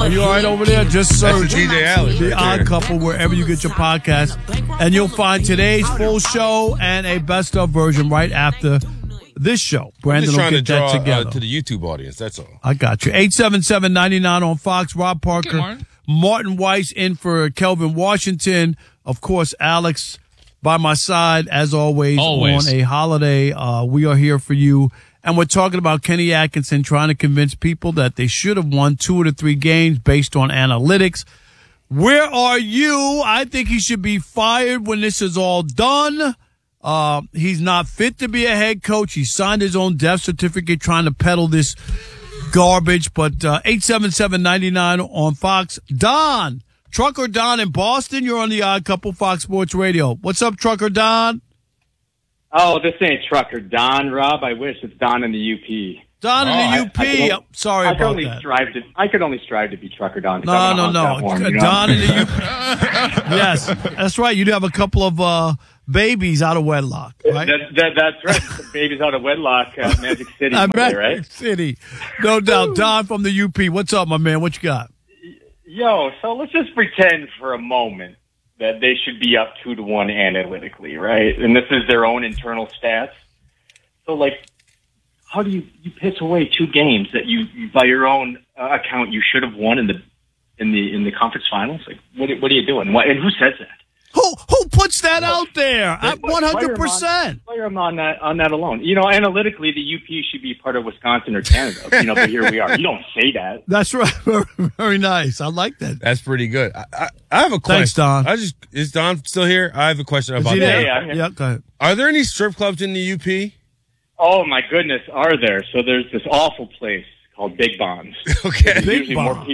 Are you all right over there? Just search That's DJ Alex The right Odd there. Couple wherever you get your podcast, and you'll find today's full show and a best of version right after this show. I'm Brandon just will trying to get that draw together. to the YouTube audience. That's all. I got you. 877-99 on Fox. Rob Parker, Good morning. Martin Weiss in for Kelvin Washington. Of course, Alex by my side as always. Always. On a holiday. We are here for you. And we're talking about Kenny Atkinson trying to convince people that they should have won 2 of the 3 games based on analytics. Where are you? I think he should be fired when this is all done. He's not fit to be a head coach. He signed his own death certificate trying to peddle this garbage. But 877-99 on Fox. Don, Trucker Don in Boston, you're on the Odd Couple, Fox Sports Radio. What's up, Trucker Don? Oh, this ain't Trucker Don, Rob. I wish it's Don in the UP. Don in the UP. Sorry about that. I could only strive to be Trucker Don. No. Don in the UP. Yes, that's right. You do have a couple of babies out of wedlock, right? That's right. Some babies out of wedlock at Magic City, Magic right? City. No doubt. Don from the UP. What's up, my man? What you got? Yo, so let's just pretend for a moment that they should be up 2-1 analytically, right? And this is their own internal stats. So, like, how do you piss away 2 games that you by your own account, you should have won in the conference finals? Like, what are you doing? And who says that? Who puts that out there? 100%. Player them on that alone. You know, analytically, the UP should be part of Wisconsin or Canada. You know, but here we are. You don't say that. That's right. Very nice. I like that. That's pretty good. I have a question. Thanks, Don. Is Don still here? I have a question about that. Yeah, go ahead. Are there any strip clubs in the UP? Oh my goodness, are there? So there's this awful place called Big Bonds. Okay. Usually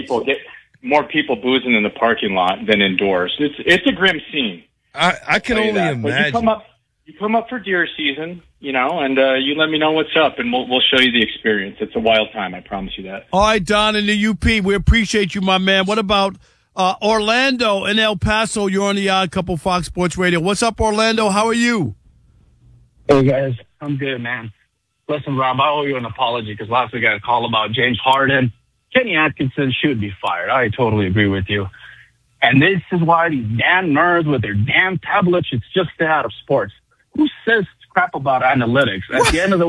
more people boozing in the parking lot than indoors. It's a grim scene. I can only imagine. But you come up for deer season, you know, and you let me know what's up, and we'll show you the experience. It's a wild time, I promise you that. All right, Don in the UP, we appreciate you, my man. What about Orlando and El Paso? You're on the Odd Couple, Fox Sports Radio. What's up, Orlando? How are you? Hey, guys. I'm good, man. Listen, Rob, I owe you an apology because last week I got a call about James Harden. Kenny Atkinson should be fired. I totally agree with you. And this is why these damn nerds with their damn tablets, it's just stay out of sports. Who says crap about analytics? At the end of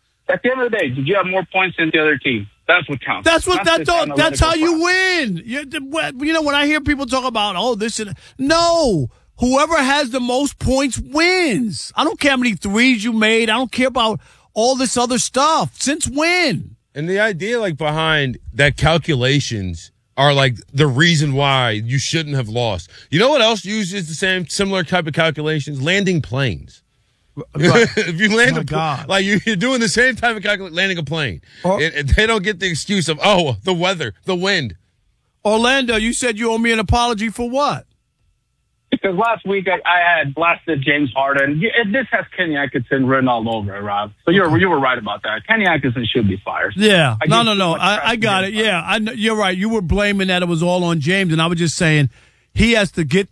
the day, did you have more points than the other team? That's what counts. That's how you win. You know, when I hear people talk about, this and no. Whoever has the most points wins. I don't care how many threes you made. I don't care about all this other stuff. Since when? And the idea, like, behind that calculations are, like, the reason why you shouldn't have lost. You know what else uses the similar type of calculations? Landing planes. Right. If you land like you're doing the same type of calculation, landing a plane. They don't get the excuse of, the weather, the wind. Orlando, you said you owe me an apology for what? Because last week I had blasted James Harden. This has Kenny Atkinson written all over it, Rob. So you were right about that. Kenny Atkinson should be fired. Yeah. No. I got it. Yeah. You're right. You were blaming that it was all on James, and I was just saying he has to get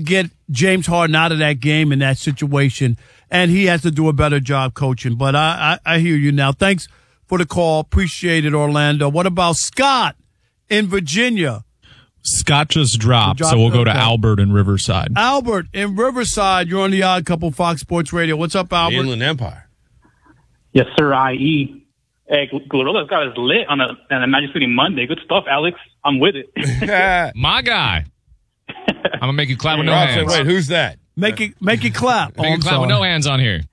James Harden out of that game in that situation, and he has to do a better job coaching. But I hear you now. Thanks for the call. Appreciate it, Orlando. What about Scott in Virginia? Scott just dropped, so we'll go to Albert in Riverside. Albert in Riverside, you're on the Odd Couple, Fox Sports Radio. What's up, Albert? The Inland Empire. Yes, sir, IE. Hey, Glorilla's got us lit on a Magic City Monday. Good stuff, Alex. I'm with it. My guy. I'm going to make you clap with no hands. Wait, who's that? Make it clap. Make you clap with no hands on here.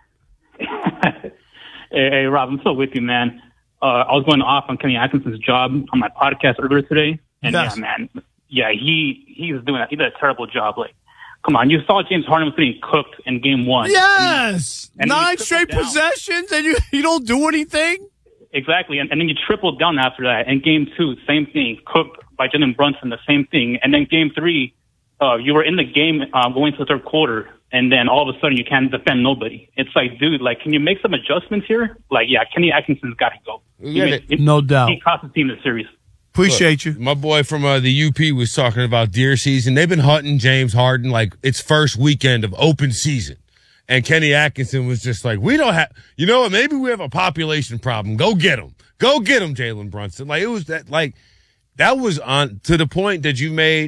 Hey, Rob, I'm still with you, man. I was going off on Kenny Atkinson's job on my podcast earlier today. And yes. Yeah, man. Yeah, he was doing that. He did a terrible job. Like, come on, you saw James Harden was getting cooked in game 1. Yes, and 9 straight possessions, and you don't do anything. Exactly, and then you tripled down after that. And game 2, same thing, cooked by Jalen Brunson, the same thing. And then game 3, you were in the game going to the third quarter, and then all of a sudden you can't defend nobody. It's like, dude, like, can you make some adjustments here? Like, yeah, Kenny Atkinson's got to go. No doubt. He cost the team the series. Appreciate you. My boy from the UP was talking about deer season. They've been hunting James Harden like it's first weekend of open season. And Kenny Atkinson was just like, we don't have, you know what, maybe we have a population problem. Go get him. Go get him, Jalen Brunson. Like, it was that, like, that was on to the point that you made.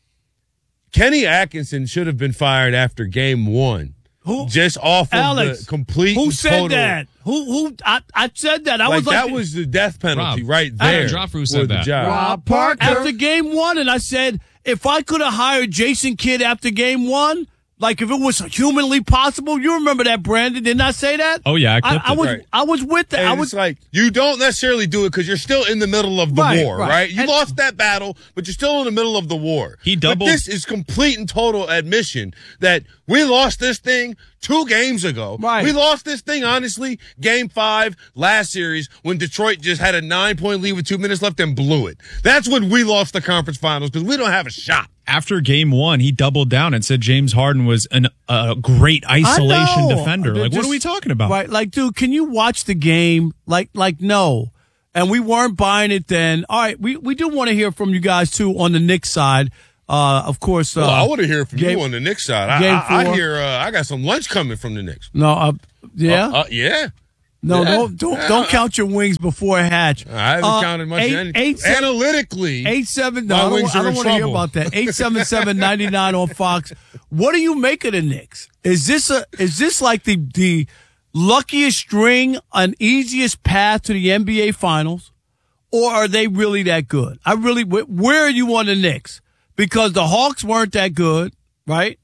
Kenny Atkinson should have been fired after game 1. Just off of Alex, the complete. Who said total, that? Who? I said that. I was like, that was the death penalty Rob, right there. Adam Joffrey said that. Rob Parker after game 1, and I said if I could have hired Jason Kidd after game 1. Like if it was humanly possible, you remember that, Brandon? Didn't I say that? Oh yeah, I was with that. And I was it's like you don't necessarily do it because you're still in the middle of the war, right? You lost that battle, but you're still in the middle of the war. But this is complete and total admission that we lost this thing 2 games ago. Right. We lost this thing, honestly, game 5 last series when Detroit just had a 9-point lead with 2 minutes left and blew it. That's when we lost the conference finals because we don't have a shot. After game 1, he doubled down and said James Harden was a great isolation defender. Like, what are we talking about? Right, like, dude, can you watch the game? Like, no. And we weren't buying it then. All right, we do want to hear from you guys, too, on the Knicks side. Of course. Well, I want to hear from you on the Knicks side. I hear I got some lunch coming from the Knicks. No, yeah? Yeah. No, don't count your wings before a hatch. I haven't counted much. Analytically, 8-7. No, I don't want to hear about that. 877-99 on Fox. What do you make of the Knicks? Is this like the luckiest string, an easiest path to the NBA Finals, or are they really that good? Where are you on the Knicks? Because the Hawks weren't that good, right?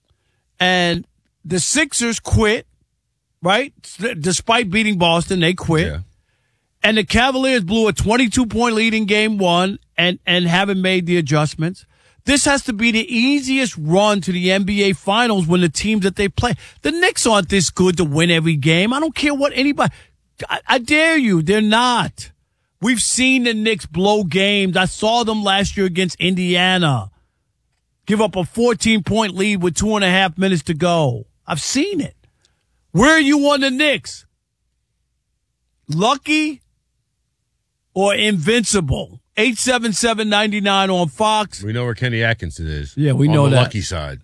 And the Sixers quit. Right? Despite beating Boston, they quit. Yeah. And the Cavaliers blew a 22-point lead in game 1 and haven't made the adjustments. This has to be the easiest run to the NBA Finals when the teams that they play. The Knicks aren't this good to win every game. I don't care what anybody. I dare you. They're not. We've seen the Knicks blow games. I saw them last year against Indiana. Give up a 14-point lead with 2.5 minutes to go. I've seen it. Where are you on the Knicks? Lucky or invincible? 877-99 on Fox. We know where Kenny Atkinson is. Yeah, we know on the that. Lucky side.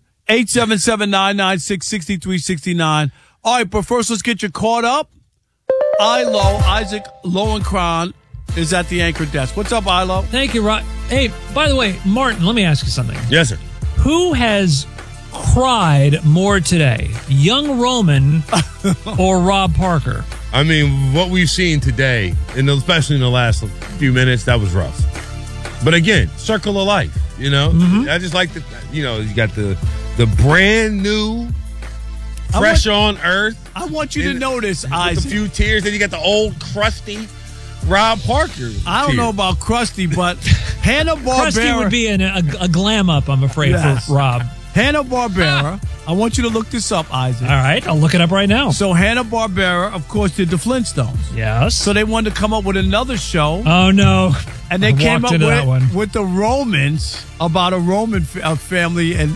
877-996-6369. All right, but first let's get you caught up. Isaac Lowenkron is at the anchor desk. What's up, Ilo? Thank you, Rod. Hey, by the way, Martin, let me ask you something. Yes, sir. Who has cried more today, Young Roman or Rob Parker? I mean, what we've seen today, especially in the last few minutes, that was rough. But again, circle of life, you know? Mm-hmm. I just like you got the brand new, fresh on earth. I want you to notice, Isaac. With a few tears, then you got the old, crusty Rob Parker. I don't know about crusty, but Hanna-Barbera. Crusty would be a glam up, I'm afraid, for Rob. Hanna-Barbera, I want you to look this up, Isaac. All right, I'll look it up right now. So Hanna-Barbera, of course, did the Flintstones. Yes. So they wanted to come up with another show. Oh, no. And they came up with the Romans, about a Roman family in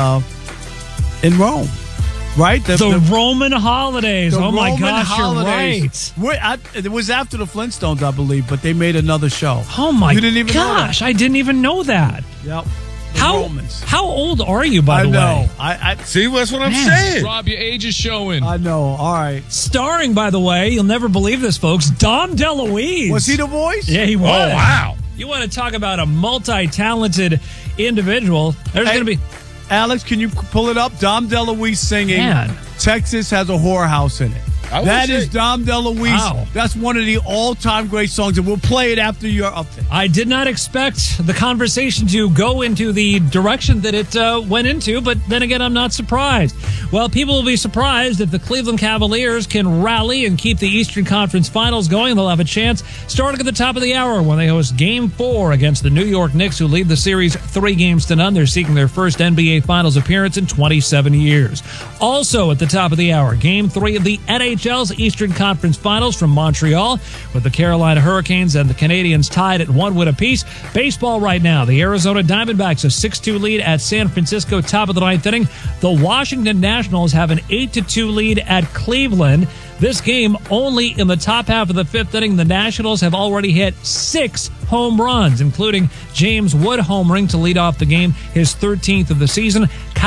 Rome. Right? The Roman holidays. Oh, my gosh, holidays. You're right. It was after the Flintstones, I believe, but they made another show. Oh, my gosh. I didn't even know that. Yep. How old are you, by the way? I see, that's what I'm saying. Rob, your age is showing. I know. All right. Starring, by the way, you'll never believe this, folks, Dom DeLuise. Was he the voice? Yeah, he was. Oh, wow. You want to talk about a multi-talented individual. There's going to be... Alex, can you pull it up? Dom DeLuise singing. Man. Texas has a whorehouse in it. That is Dom DeLuise. Wow. That's one of the all-time great songs, and we'll play it after you're up there. I did not expect the conversation to go into the direction that it went into, but then again, I'm not surprised. Well, people will be surprised if the Cleveland Cavaliers can rally and keep the Eastern Conference Finals going. They'll have a chance starting at the top of the hour when they host Game 4 against the New York Knicks, who lead the series 3-0. They're seeking their first NBA Finals appearance in 27 years. Also at the top of the hour, Game 3 of the NHL's Eastern Conference Finals from Montreal, with the Carolina Hurricanes and the Canadiens tied at 1 win apiece. Baseball right now, the Arizona Diamondbacks a 6-2 lead at San Francisco, top of the 9th inning. The Washington Nationals have an 8-2 lead at Cleveland. This game only in the top half of the 5th inning. The Nationals have already hit 6 home runs, including James Wood homering to lead off the game, his 13th of the season. Kyle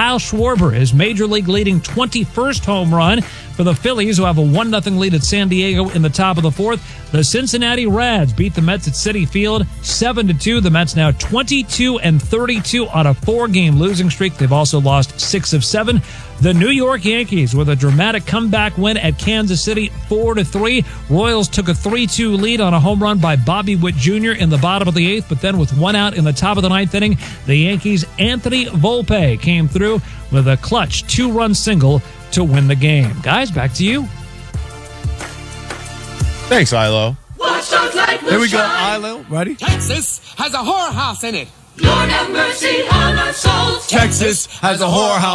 Kyle Schwarber, his major league leading 21st home run for the Phillies, who have a 1-0 lead at San Diego in the top of the fourth. The Cincinnati Reds beat the Mets at Citi Field 7-2. The Mets now 22-32 on a 4-game losing streak. They've also lost 6 of 7. The New York Yankees with a dramatic comeback win at Kansas City 4-3. Royals took a 3-2 lead on a home run by Bobby Witt Jr. in the bottom of the 8th, but then with 1 out in the top of the 9th inning, the Yankees' Anthony Volpe came through with a clutch 2-run single to win the game. Guys, back to you. Thanks, Ilo. Watch those light Here we go, shine. Ilo. Ready? Texas has a whorehouse in it. Lord have mercy on our souls. Texas has a whorehouse.